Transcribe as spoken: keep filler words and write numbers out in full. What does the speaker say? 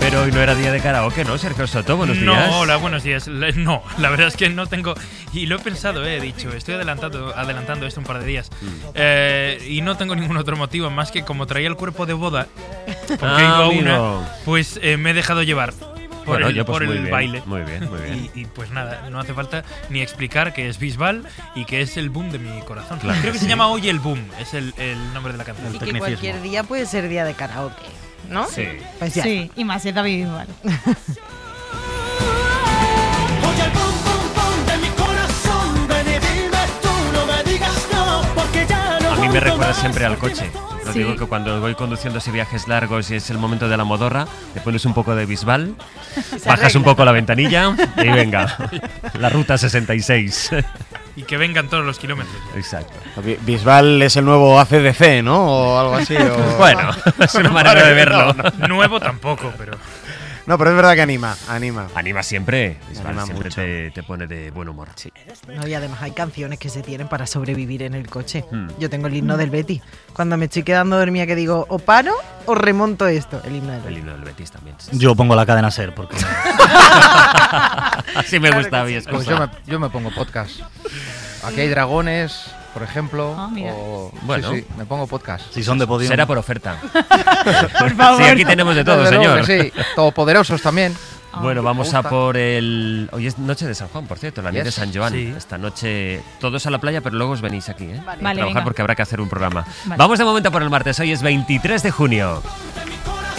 Pero hoy no era día de karaoke, ¿no, Sergio Soto? Buenos no, días. No, hola, buenos días. No, la verdad es que no tengo... Y lo he pensado, eh, he dicho, estoy adelantando, adelantando esto un par de días. Mm. Eh, y no tengo ningún otro motivo más que como traía el cuerpo de boda, porque ah, iba a amigo. una, pues eh, me he dejado llevar. Por bueno, el, yo, pues por muy el bien, baile. Muy bien, muy bien. Y, y pues nada, no hace falta ni explicar que es Bisbal y que es el boom de mi corazón. Claro, Creo que sí. se llama Hoy el Boom, es el, el nombre de la canción. Y que cualquier día puede ser día de karaoke, ¿no? Sí. Pues ya. Sí, y más es David Bisbal. A mí me recuerda siempre al coche. Lo Sí. digo que cuando voy conduciendo así viajes largos y es el momento de la modorra, te pones un poco de Bisbal, bajas un poco la ventanilla y venga, la ruta sesenta y seis. Y que vengan todos los kilómetros. Exacto. Bisbal es el nuevo A C D C, ¿no? O algo así. O... Bueno, es una manera de verlo. No, no. Nuevo tampoco, pero... No, pero es verdad que anima, anima. Anima siempre, Bisbal Anima siempre mucho. te, te pone de buen humor. Sí. No, y además hay canciones que se tienen para sobrevivir en el coche. Hmm. Yo tengo el himno del Betis. Cuando me estoy quedando dormida que digo, o paro o remonto esto. El himno del El Betis. himno del Betis también. Yo pongo la cadena SER porque Así me Claro gusta a que mí, sí. excusa. Pues yo me, yo me pongo podcast. Aquí hay dragones, por ejemplo. Ah, mira. O, Bueno. sí, sí, me pongo podcast. si son de podio. Será por oferta. Por favor. Sí, aquí tenemos de todo, Desde luego señor. que sí, todopoderosos también. Bueno, vamos me a gusta. por el... Hoy es noche de San Juan, por cierto, la noche de Yes. San Joan. Sí. Esta noche todos a la playa, pero luego os venís aquí, ¿eh? Vale. A Vale, trabajar venga. porque habrá que hacer un programa. Vale. Vamos de momento por el martes, hoy es veintitrés de junio.